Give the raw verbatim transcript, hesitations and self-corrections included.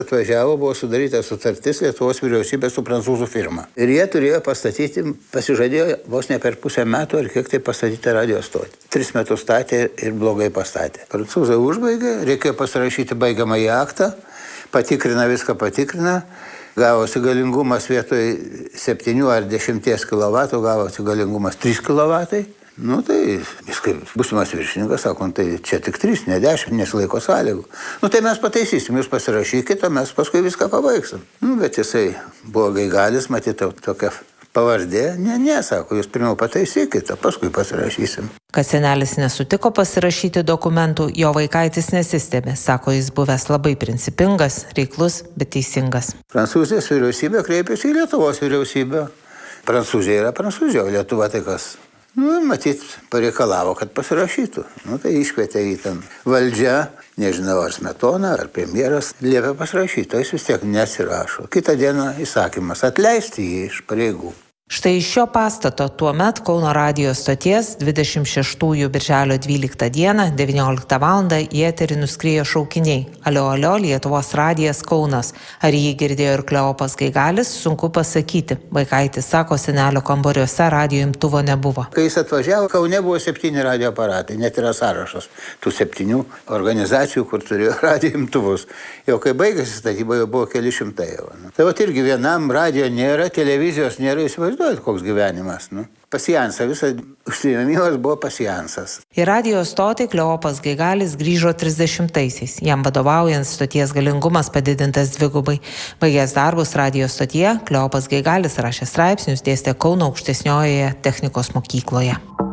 Atvažiavo, buvo sudaryta sutartis Lietuvos vyriausybė su prancūzų firma. Ir jie turėjo pastatyti, pasižadėjo vos ne per pusę metų, ar kiek tai pastatyti radio stotį. Tris metus statė ir blogai pastatė. Prancūzai užbaigė, reikėjo pasirašyti baigiamąjį aktą, patikrina viską, patikrina. Gavosi galingumas vietoj septynių ar dešimties kilovatų, gavosi galingumas trys kilovatai. Nu tai viskai, būsimas viršininkas, sako, tai čia tik trys, ne dešimt, nesilaiko sąlygų. Nu tai mes pataisysim, jūs pasirašykite, mes paskui viską pabaigsim. Nu bet jisai buvo Gaigalis, matyti tokia pavardė. Ne, ne, sako, jūs pirmiau pataisykite, paskui pasirašysim. Kad senelis nesutiko pasirašyti dokumentų, jo vaikaitis nesistebė. Sako, jis buvęs labai principingas, reiklus, bet teisingas. Prancūzijos vyriausybė kreipėsi į Lietuvos vyriausybę. Prancūzija yra Prancūzija, o Lietuva tai kas? Nu, matyt, pareikalavo, kad pasirašytų. Nu, tai iškvietė į ten valdžią, nežinau, ar Smetona, ar premjeras, liepė pasirašyti, o jis vis tiek nesirašo. Kitą dieną įsakymas atleisti jį iš pareigų. Štai iš šio pastato tuomet Kauno radijo stoties dvidešimt šeštųjų birželio dvyliktą dieną devynioliktą valandą į eterį nuskriejo šaukiniai. Alio, alio, Lietuvos radijas Kaunas. Ar jį girdėjo ir Kleopas Gaigalis, sunku pasakyti. Vaikaitis sako, senelio kambariuose radijo imtuvo nebuvo. Kai jis atvažiavo, Kaune buvo septyni radijo aparatai, net yra sąrašas tų septynių organizacijų, kur turėjo radijo imtuvus. Jau kai baigėsi statyba, jau buvo keli šimtai. Tai vat irgi vienam radijo nėra, televizijos nėra, įsivaizduoju. Koks gyvenimas, nu. Pasijansas, visas užsiėmimas buvo pasijansas. Į radijo stotį Kleopas Gaigalis grįžo trisdešimtaisiais. Jam vadovaujant stoties galingumas padidintas dvigubai. Baigęs darbus radijo stotyje, Kleopas Gaigalis rašė straipsnius, dėstė Kauno aukštesniojoje technikos mokykloje.